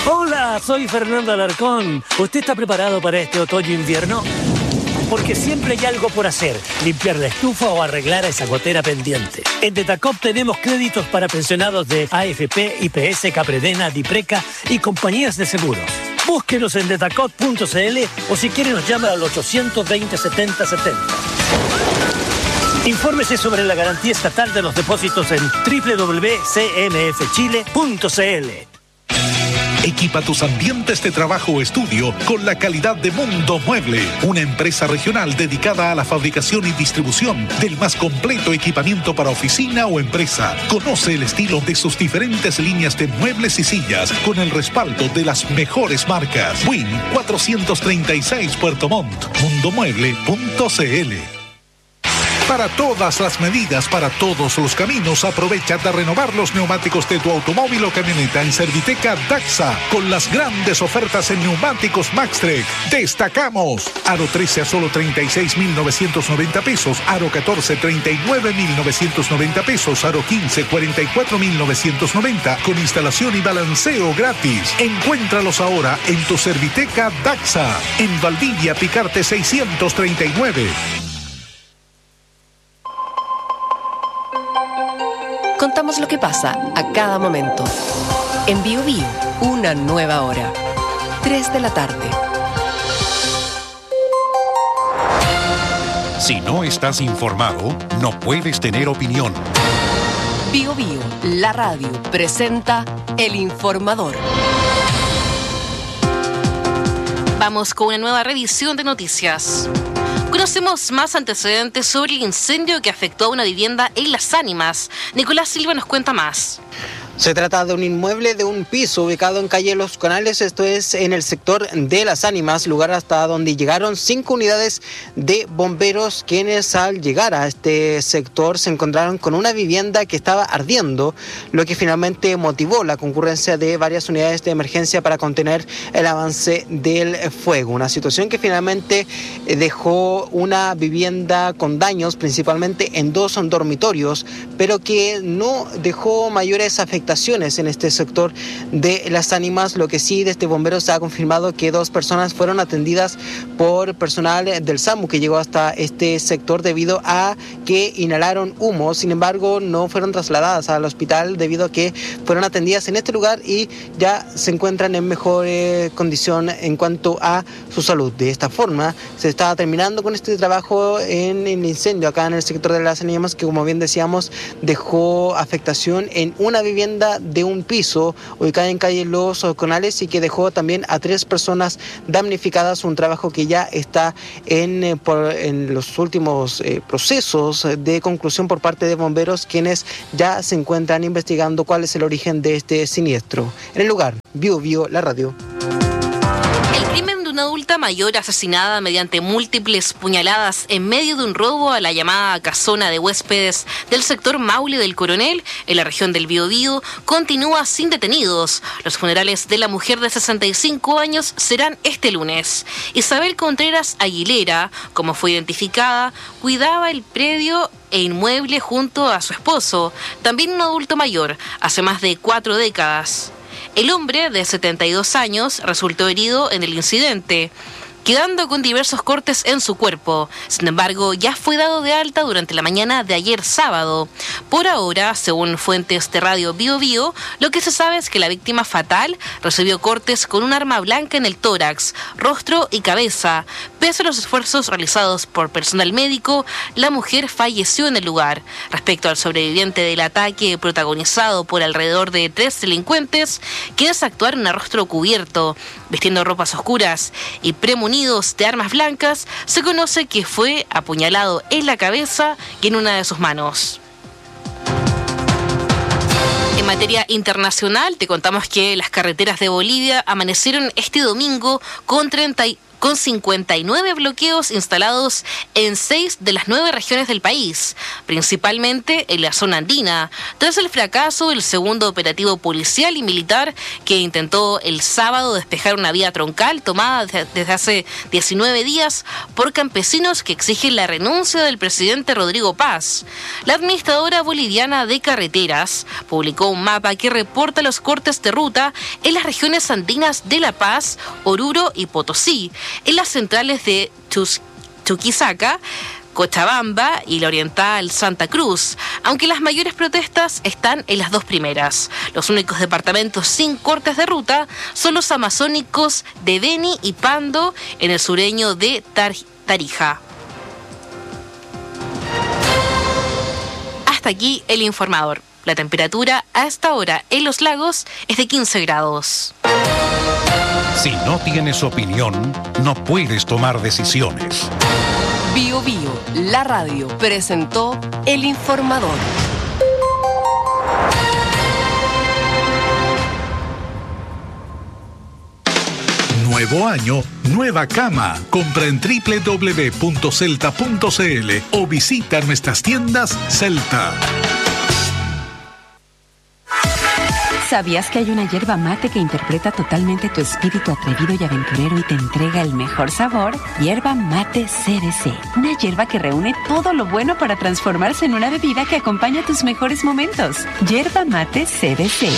Hola, soy Fernando Alarcón. ¿Usted está preparado para este otoño-invierno? Porque siempre hay algo por hacer, limpiar la estufa o arreglar esa gotera pendiente. En Detacop tenemos créditos para pensionados de AFP, IPS, Capredena, Dipreca y compañías de seguros. Búsquenos en detacop.cl o si quiere nos llama al 820 70 70. Infórmese sobre la garantía estatal de los depósitos en www.cmfchile.cl. Equipa tus ambientes de trabajo o estudio con la calidad de Mundo Mueble, una empresa regional dedicada a la fabricación y distribución del más completo equipamiento para oficina o empresa. Conoce el estilo de sus diferentes líneas de muebles y sillas con el respaldo de las mejores marcas. Win 436 Puerto Montt, mundomueble.cl. Para todas las medidas, para todos los caminos, aprovecha de renovar los neumáticos de tu automóvil o camioneta en Serviteca Daxa, con las grandes ofertas en neumáticos Maxtrek. Destacamos: Aro 13 a solo 36.990 pesos, Aro 14, 39.990 pesos, Aro 15, 44.990, con instalación y balanceo gratis. Encuéntralos ahora en tu Serviteca Daxa, en Valdivia, Picarte 639. Contamos lo que pasa a cada momento. En Bio Bio, una nueva hora. 3 de la tarde. Si no estás informado, no puedes tener opinión. Bio Bio, la radio, presenta El Informador. Vamos con una nueva revisión de noticias. Conocemos más antecedentes sobre el incendio que afectó a una vivienda en Las Ánimas. Nicolás Silva nos cuenta más. Se trata de un inmueble de un piso ubicado en calle Los Conales, esto es en el sector de Las Ánimas, lugar hasta donde llegaron 5 unidades de bomberos, quienes al llegar a este sector se encontraron con una vivienda que estaba ardiendo, lo que finalmente motivó la concurrencia de varias unidades de emergencia para contener el avance del fuego. Una situación que finalmente dejó una vivienda con daños, principalmente en 2 dormitorios, pero que no dejó mayores afectaciones en este sector de Las Ánimas. Lo que sí, desde bomberos se ha confirmado que 2 personas fueron atendidas por personal del SAMU que llegó hasta este sector debido a que inhalaron humo. Sin embargo, no fueron trasladadas al hospital debido a que fueron atendidas en este lugar y ya se encuentran en mejor condición en cuanto a su salud. De esta forma, se está terminando con este trabajo en el incendio acá en el sector de Las Ánimas, que, como bien decíamos, dejó afectación en una vivienda de un piso ubicada en calle Los Conales y que dejó también a 3 personas damnificadas, un trabajo que ya está en los últimos procesos de conclusión por parte de bomberos, quienes ya se encuentran investigando cuál es el origen de este siniestro. En el lugar, Bio Bio, la radio. Una adulta mayor asesinada mediante múltiples puñaladas en medio de un robo a la llamada casona de huéspedes del sector Maule del Coronel, en la región del Biobío, continúa sin detenidos. Los funerales de la mujer de 65 años serán este lunes. Isabel Contreras Aguilera, como fue identificada, cuidaba el predio e inmueble junto a su esposo, también un adulto mayor, hace más de 4 décadas. El hombre, de 72 años, resultó herido en el incidente, quedando con diversos cortes en su cuerpo. Sin embargo, ya fue dado de alta durante la mañana de ayer sábado. Por ahora, según fuentes de Radio Bio Bio, lo que se sabe es que la víctima fatal recibió cortes con un arma blanca en el tórax, rostro y cabeza. Pese a los esfuerzos realizados por personal médico, la mujer falleció en el lugar. Respecto al sobreviviente del ataque protagonizado por alrededor de 3 delincuentes, quienes actuaron a rostro cubierto, vistiendo ropas oscuras y premunidos de armas blancas, se conoce que fue apuñalado en la cabeza y en una de sus manos. En materia internacional, te contamos que las carreteras de Bolivia amanecieron este domingo con con 59 bloqueos instalados en 6 de las 9 regiones del país, principalmente en la zona andina, tras el fracaso del segundo operativo policial y militar que intentó el sábado despejar una vía troncal tomada desde hace 19 días por campesinos que exigen la renuncia del presidente Rodrigo Paz. La administradora boliviana de carreteras publicó un mapa que reporta los cortes de ruta en las regiones andinas de La Paz, Oruro y Potosí, en las centrales de Chuquisaca, Cochabamba y la oriental Santa Cruz, aunque las mayores protestas están en las dos primeras. Los únicos departamentos sin cortes de ruta son los amazónicos de Beni y Pando en el sureño de Tarija. Hasta aquí el informador. La temperatura a esta hora en Los Lagos es de 15 grados. Si no tienes opinión, no puedes tomar decisiones. Bio Bio, la radio, presentó El Informador. Nuevo año, nueva cama. Compra en www.celta.cl o visita nuestras tiendas Celta. ¿Sabías que hay una yerba mate que interpreta totalmente tu espíritu atrevido y aventurero y te entrega el mejor sabor? Yerba mate CBC. Una yerba que reúne todo lo bueno para transformarse en una bebida que acompaña tus mejores momentos. Yerba mate CBC.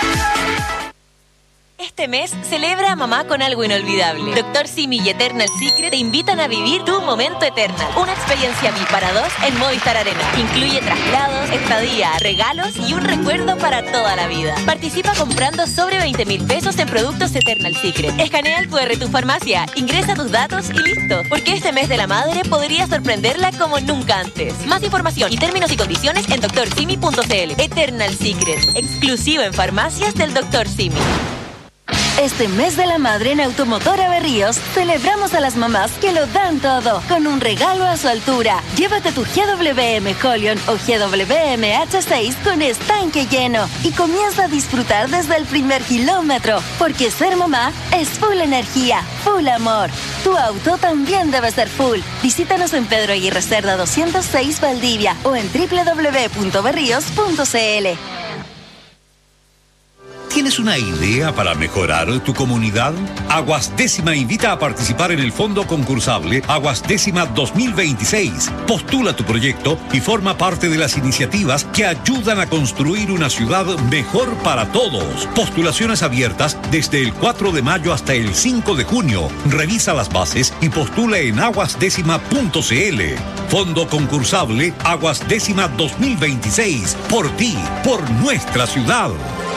Este mes, celebra a mamá con algo inolvidable. Dr. Simi y Eternal Secret te invitan a vivir tu momento Eternal. Una experiencia VIP para 2 en Movistar Arena. Incluye traslados, estadía, regalos y un recuerdo para toda la vida. Participa comprando sobre 20.000 pesos en productos Eternal Secret. Escanea el QR tu farmacia, ingresa tus datos y listo. Porque este mes de la madre podría sorprenderla como nunca antes. Más información y términos y condiciones en drsimi.cl. Eternal Secret, exclusivo en farmacias del Dr. Simi. Este mes de la madre en Automotora Berríos celebramos a las mamás que lo dan todo con un regalo a su altura. Llévate tu GWM Colion o GWM H6 con estanque lleno y comienza a disfrutar desde el primer kilómetro, porque ser mamá es full energía, full amor. Tu auto también debe ser full. Visítanos en Pedro Aguirre Cerda 206 Valdivia o en www.berrios.cl. ¿Tienes una idea para mejorar tu comunidad? Aguas Décima invita a participar en el fondo concursable Aguas Décima 2026. Postula tu proyecto y forma parte de las iniciativas que ayudan a construir una ciudad mejor para todos. Postulaciones abiertas desde el 4 de mayo hasta el 5 de junio. Revisa las bases y postula en aguasdécima.cl. Fondo concursable Aguas Décima 2026. Por ti, por nuestra ciudad.